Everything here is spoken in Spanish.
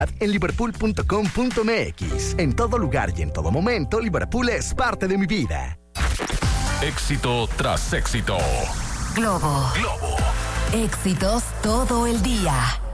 en liverpool.com.mx. En todo lugar y en todo momento, Liverpool es parte de mi vida. Éxito tras éxito. Globo. Éxitos todo el día.